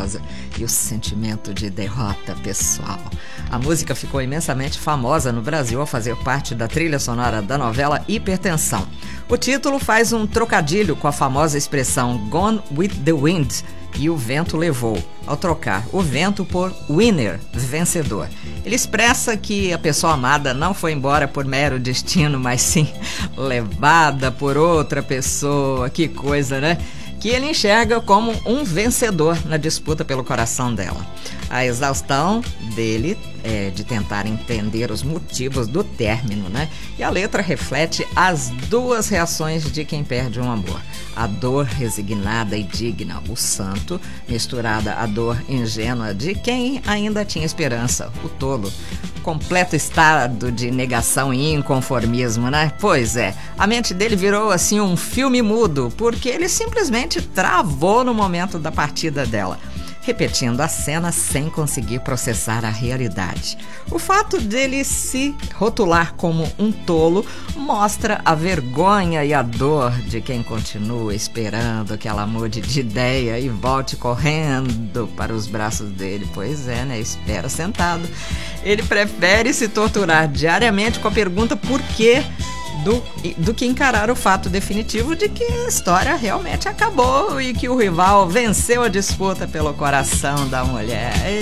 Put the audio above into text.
amorosa e o sentimento de derrota pessoal. A música ficou imensamente famosa no Brasil ao fazer parte da trilha sonora da novela Hipertensão. O título faz um trocadilho com a famosa expressão Gone with the Wind, e o vento levou, ao trocar o vento por winner, vencedor. Ele expressa que a pessoa amada não foi embora por mero destino, mas sim levada por outra pessoa. Que coisa, né? Que ele enxerga como um vencedor na disputa pelo coração dela. A exaustão dele é de tentar entender os motivos do término, né? E a letra reflete as duas reações de quem perde um amor. A dor resignada e digna, o santo, misturada à dor ingênua de quem ainda tinha esperança, o tolo. Completo estado de negação e inconformismo, né? Pois é, a mente dele virou assim um filme mudo, porque ele simplesmente travou no momento da partida dela, repetindo a cena sem conseguir processar a realidade. O fato dele se rotular como um tolo mostra a vergonha e a dor de quem continua esperando que ela mude de ideia e volte correndo para os braços dele. Pois é, né? Espera sentado. Ele prefere se torturar diariamente com a pergunta por quê, do que encarar o fato definitivo de que a história realmente acabou e que o rival venceu a disputa pelo coração da mulher.